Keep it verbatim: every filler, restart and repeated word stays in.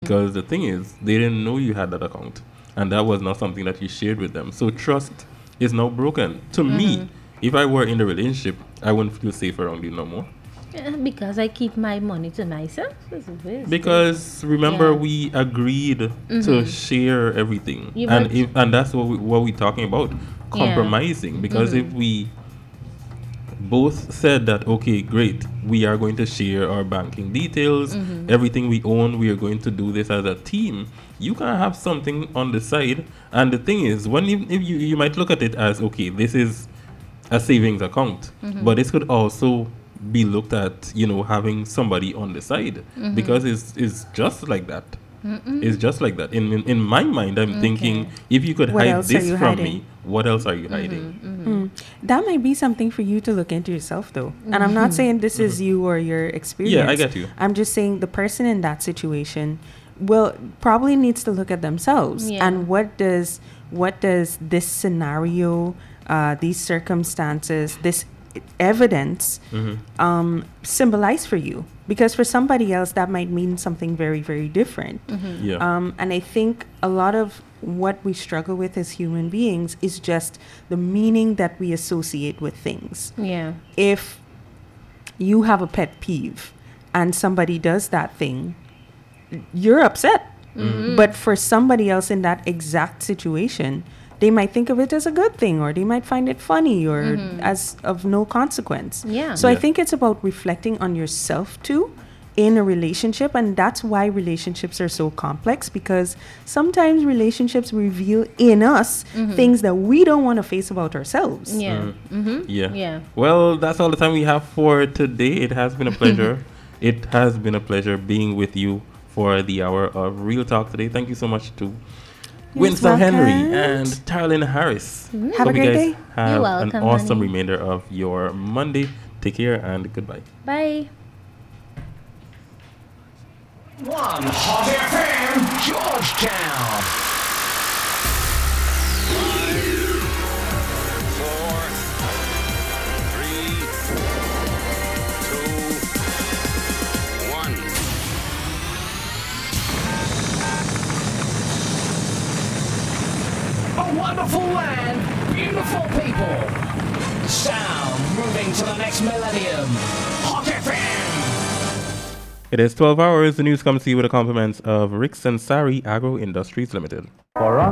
because the thing is, they didn't know you had that account, and that was not something that you shared with them. So trust is now broken. To Mm-hmm. me, if I were in the relationship, I wouldn't feel safe around you no more. Yeah, because I keep my money to myself. This is this. Because remember, Yeah. we agreed to Mhm. share everything, Yeah, and but- if and that's what we, what we're talking about, compromising. Because if Mhm. we both said that, okay, great, we are going to share our banking details, Mhm. everything we own, we are going to do this as a team. You can have something on the side, and the thing is, when you, if you you might look at it as, okay, this is a savings account, Mhm. but this could also be looked at, you know, having somebody on the side, Mhm. because it's it's just like that. Mm-mm. It's just like that. In in, in my mind, I'm Okay. thinking, if you could What hide else are this you from hiding? me, what else are you hiding? Mm. That might be something for you to look into yourself, though. And I'm not saying this is you or your experience. Yeah, I get you. I'm just saying the person in that situation will probably needs to look at themselves Yeah. and what does what does this scenario, uh, these circumstances, this evidence Mhm. um, symbolize for you? Because for somebody else, that might mean something very, very different. Mhm. Yeah. Um, and I think a lot of what we struggle with as human beings is just the meaning that we associate with things. Yeah. If you have a pet peeve and somebody does that thing, you're upset. Mhm. But for somebody else in that exact situation, they might think of it as a good thing, or they might find it funny, or Mhm. as of no consequence. Yeah. So I Yeah. think it's about reflecting on yourself too in a relationship, and that's why relationships are so complex, because sometimes relationships reveal in us Mhm. things that we don't want to face about ourselves. Yeah. Mm-hmm. Yeah. Yeah. Well, that's all the time we have for today. It has been a pleasure. It has been a pleasure being with you for the hour of Real Talk today. Thank you so much to Winston Henry and welcome. Tarlin Harris. Have a Hope you great guys day. have You're welcome, an awesome honey. remainder of your Monday. Take care and goodbye. Bye. One Hot F M, Georgetown. Four, three, two, one. A wonderful land, beautiful people. Sound moving to the next millennium. Hot F M. It is twelve hours. The news comes to you with the compliments of Ricks and Sari Agro Industries Limited.